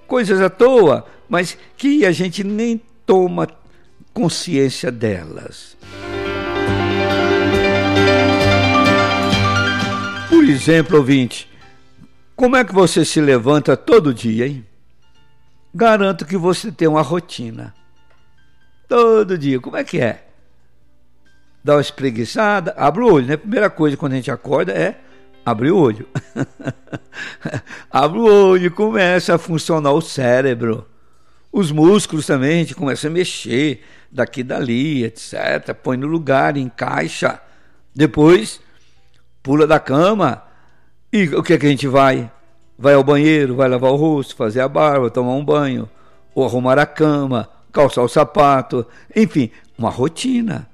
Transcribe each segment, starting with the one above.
coisas à toa, mas que a gente nem toma consciência delas. Por exemplo, ouvinte, como é que você se levanta todo dia, hein? Garanto que você tem uma rotina. Todo dia, como é que é? Dá uma espreguiçada, abre o olho, né? Primeira coisa quando a gente acorda é abrir o olho. Abre o olho e começa a funcionar o cérebro. Os músculos também, a gente começa a mexer daqui e dali, etc. Põe no lugar, encaixa. Depois, pula da cama. E o que é que a gente vai? Vai ao banheiro, vai lavar o rosto, fazer a barba, tomar um banho, ou arrumar a cama, calçar o sapato. Enfim, uma rotina.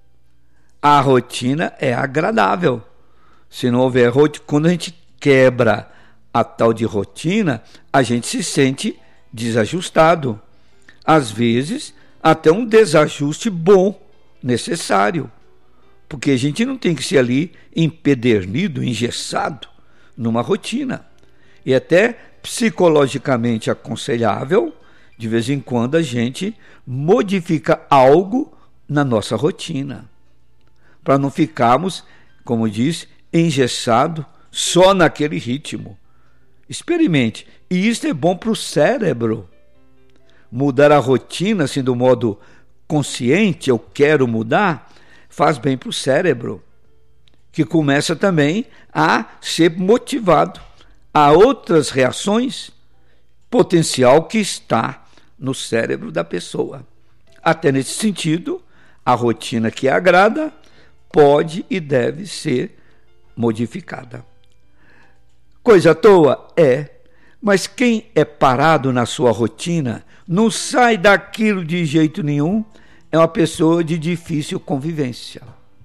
A rotina é agradável. Se não houver rotina, quando a gente quebra a tal de rotina, a gente se sente desajustado. Às vezes, até um desajuste bom, necessário. Porque a gente não tem que ser ali empedernido, engessado numa rotina. E até psicologicamente aconselhável, de vez em quando a gente modifica algo na nossa rotina. Para não ficarmos, como diz, engessado só naquele ritmo. Experimente. E isso é bom para o cérebro. Mudar a rotina, assim, do modo consciente, eu quero mudar, faz bem para o cérebro, que começa também a ser motivado a outras reações potencial que está no cérebro da pessoa. Até nesse sentido, a rotina que agrada pode e deve ser modificada. Coisa à toa? É, mas quem é parado na sua rotina, não sai daquilo de jeito nenhum, é uma pessoa de difícil convivência.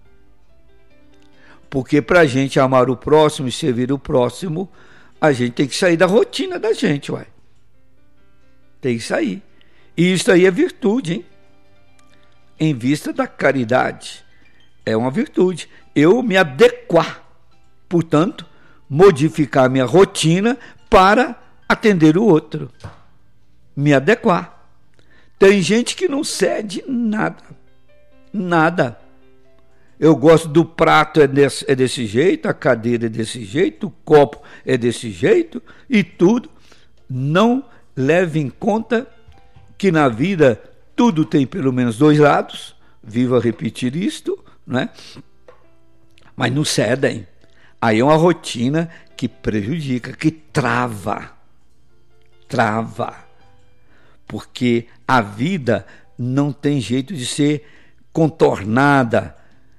Porque para a gente amar o próximo e servir o próximo, a gente tem que sair da rotina da gente, uai. Tem que sair. E isso aí é virtude, hein? Em vista da caridade. É uma virtude. Eu me adequar, portanto, modificar minha rotina para atender o outro. Me adequar. Tem gente que não cede nada. Nada. Eu gosto do prato é desse jeito, a cadeira é desse jeito, o copo é desse jeito e tudo. Não leve em conta que na vida tudo tem pelo menos dois lados. Viva repetir isto, né? Mas não cedem. Aí é uma rotina que prejudica, que trava. Trava. Porque a vida não tem jeito de ser contornada,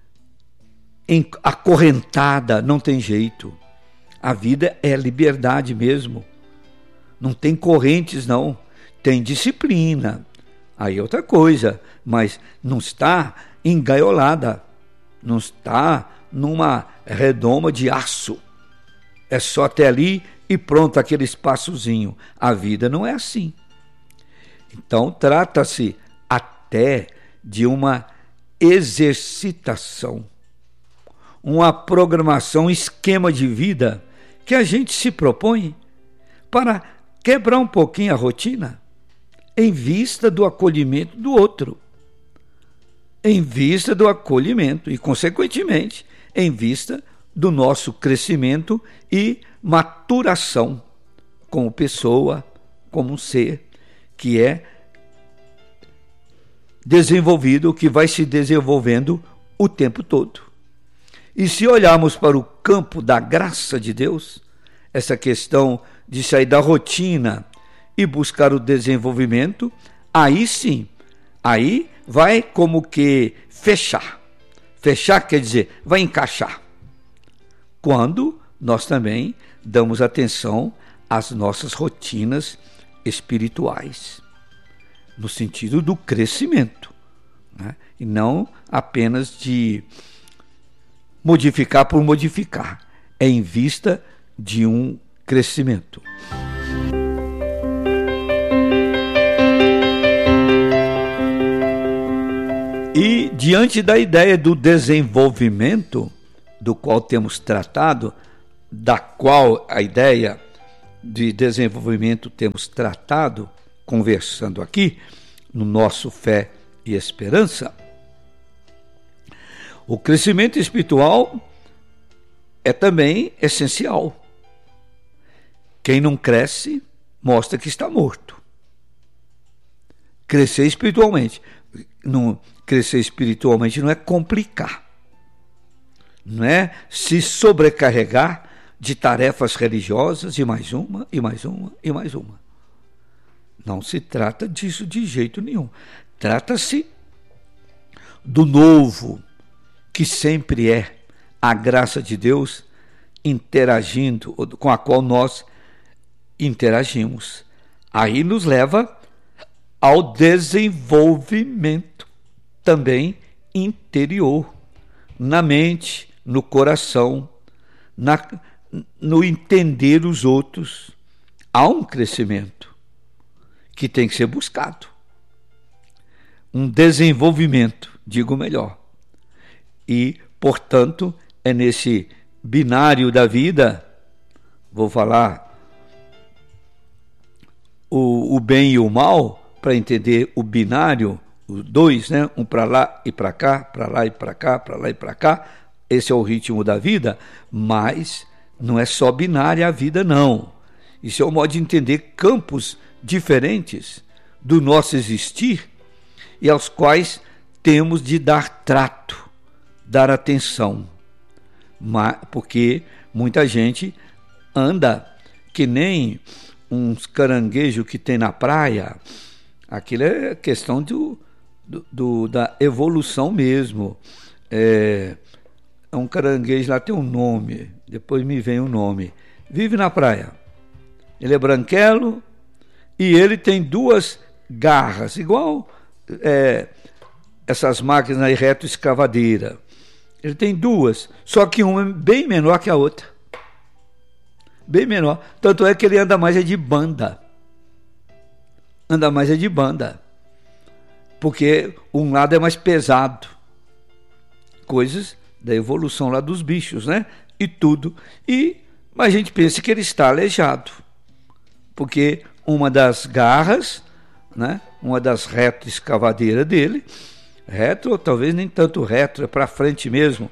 acorrentada, não tem jeito. A vida é liberdade mesmo. Não tem correntes, não. Tem disciplina. Aí é outra coisa. Mas não está engaiolada. Não está numa redoma de aço. É só até ali e pronto, aquele espaçozinho. A vida não é assim. Então, trata-se até de uma exercitação, uma programação, um esquema de vida que a gente se propõe para quebrar um pouquinho a rotina em vista do acolhimento do outro, em vista do acolhimento e, consequentemente, em vista do nosso crescimento e maturação como pessoa, como um ser que é desenvolvido, que vai se desenvolvendo o tempo todo. E se olharmos para o campo da graça de Deus, essa questão de sair da rotina e buscar o desenvolvimento, aí sim, aí vai como que fechar. Fechar quer dizer, vai encaixar. Quando nós também damos atenção às nossas rotinas espirituais, no sentido do crescimento, né? E não apenas de modificar por modificar, é em vista de um crescimento. E diante da ideia do desenvolvimento, do qual temos tratado, da qual a ideia de desenvolvimento temos tratado, conversando aqui, no nosso Fé e Esperança, o crescimento espiritual é também essencial. Quem não cresce, mostra que está morto. Crescer espiritualmente. Crescer espiritualmente não é complicar. Não é se sobrecarregar de tarefas religiosas, e mais uma, e mais uma, e mais uma. Não se trata disso de jeito nenhum. Trata-se do novo, que sempre é a graça de Deus interagindo, com a qual nós interagimos. Aí nos leva ao desenvolvimento também interior, na mente, no coração, no entender os outros. Há um crescimento que tem que ser buscado. Um desenvolvimento, digo melhor. E, portanto, é nesse binário da vida, vou falar o bem e o mal, para entender o binário, os dois, né? Um para lá e para cá, para lá e para cá, para lá e para cá. Esse é o ritmo da vida, mas não é só binária a vida, não. Isso é um modo de entender campos diferentes do nosso existir e aos quais temos de dar trato, dar atenção. Porque muita gente anda que nem uns caranguejos que tem na praia. Aquilo é questão da evolução mesmo. É um caranguejo lá, tem um nome, depois me vem o nome. Vive na praia. Ele é branquelo e ele tem duas garras, igual essas máquinas de retroescavadeira. Ele tem duas, só que uma é bem menor que a outra. Bem menor. Tanto é que ele anda mais de banda. Anda mais de banda. Porque um lado é mais pesado. Coisas da evolução lá dos bichos, né? E tudo. Mas a gente pensa que ele está aleijado. Porque uma das garras, né? Uma das retroescavadeiras dele, retro, talvez nem tanto retro, é para frente mesmo.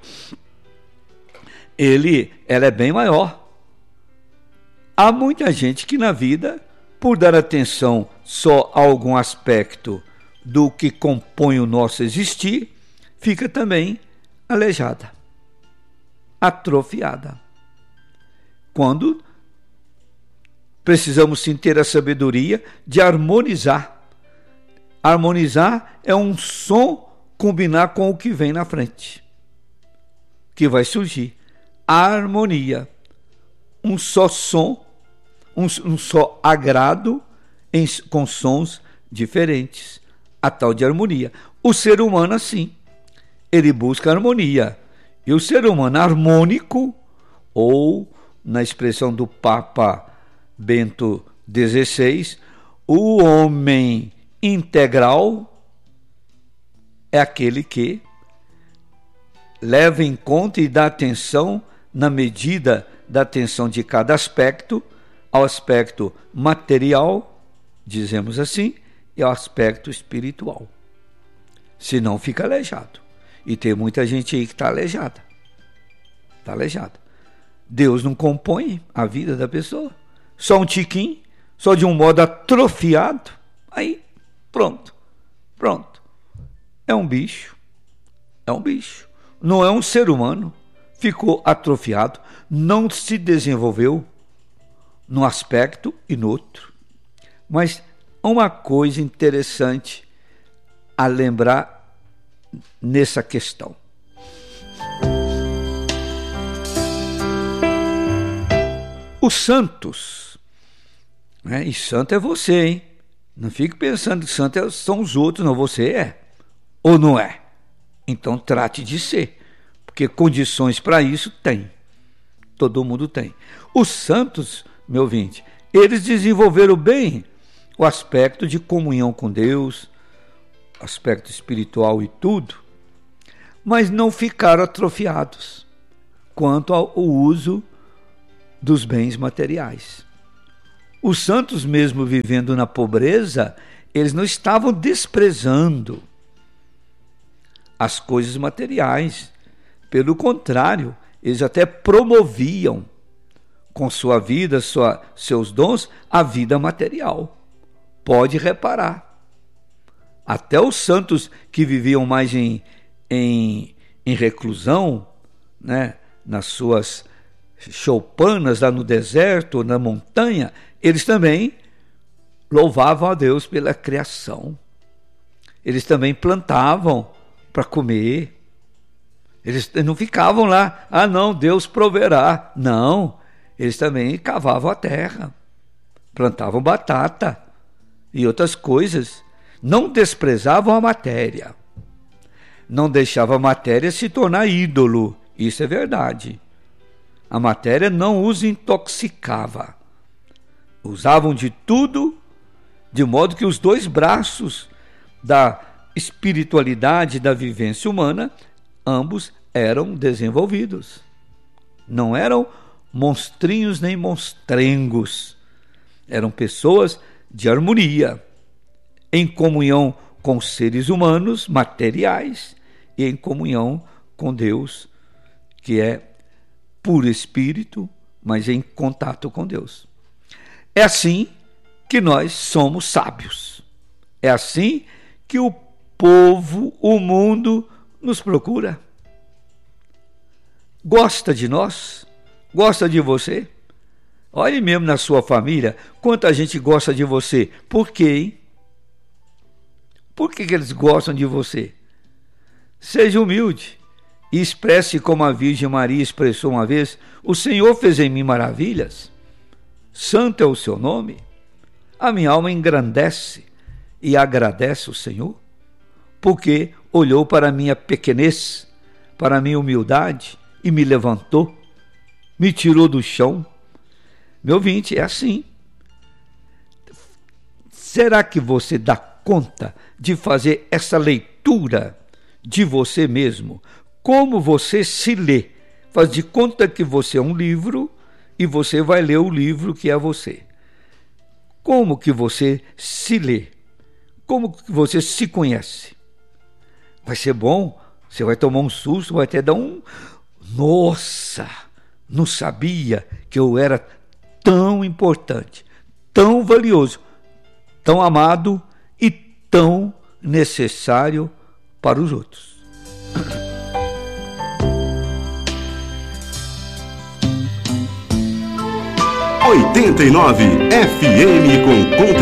Ela é bem maior. Há muita gente que na vida, por dar atenção só a algum aspecto do que compõe o nosso existir, fica também aleijada, atrofiada. Quando precisamos sim ter a sabedoria de harmonizar. Harmonizar é um som combinar com o que vem na frente, que vai surgir. A harmonia, um só som, um só agrado com sons diferentes, a tal de harmonia. O ser humano, assim, ele busca harmonia. E o ser humano harmônico, ou, na expressão do Papa Bento XVI, o homem integral é aquele que leva em conta e dá atenção, na medida da atenção de cada aspecto, ao aspecto material, dizemos assim, e ao aspecto espiritual. Senão fica aleijado. E tem muita gente aí que está aleijada. Está aleijada. Deus não compõe a vida da pessoa. Só um tiquinho, só de um modo atrofiado. Aí, pronto. É um bicho. É um bicho. Não é um ser humano. Ficou atrofiado. Não se desenvolveu num aspecto e no outro. Mas uma coisa interessante a lembrar nessa questão. Os santos, né? E santo é você, hein? Não fique pensando que santo são os outros, não, você é. Ou não é? Então trate de ser, porque condições para isso tem. Todo mundo tem. Os santos, meu ouvinte, eles desenvolveram bem o aspecto de comunhão com Deus, aspecto espiritual e tudo, mas não ficaram atrofiados quanto ao uso dos bens materiais. Os santos, mesmo vivendo na pobreza, eles não estavam desprezando as coisas materiais. Pelo contrário, eles até promoviam com sua vida, seus dons, a vida material. Pode reparar. Até os santos que viviam mais em reclusão, né, nas suas choupanas lá no deserto ou na montanha, eles também louvavam a Deus pela criação. Eles também plantavam para comer. Eles não ficavam lá, não, Deus proverá. Não, eles também cavavam a terra, plantavam batata e outras coisas. Não desprezavam a matéria. Não deixavam a matéria se tornar ídolo. Isso é verdade. A matéria não os intoxicava. Usavam de tudo, de modo que os dois braços da espiritualidade, da vivência humana, ambos eram desenvolvidos. Não eram monstrinhos nem monstrengos. Eram pessoas de harmonia, em comunhão com seres humanos materiais e em comunhão com Deus, que é puro espírito, mas em contato com Deus. É assim que nós somos sábios. É assim que o povo, o mundo, nos procura. Gosta de nós? Gosta de você? Olhe mesmo na sua família, quanta gente gosta de você. Por quê, hein? Por que eles gostam de você? Seja humilde e expresse como a Virgem Maria expressou uma vez: o Senhor fez em mim maravilhas. Santo é o seu nome. A minha alma engrandece e agradece o Senhor, porque olhou para a minha pequenez, para a minha humildade e me levantou, me tirou do chão. Meu ouvinte, é assim. Será que você dá conta de fazer essa leitura de você mesmo? Como você se lê? Faz de conta que você é um livro e você vai ler o livro que é você. Como que você se lê? Como que você se conhece? Vai ser bom, você vai tomar um susto, vai até dar um... Nossa, não sabia que eu era tão importante, tão valioso, tão amado e tão necessário para os outros. 89 FM com conteúdo.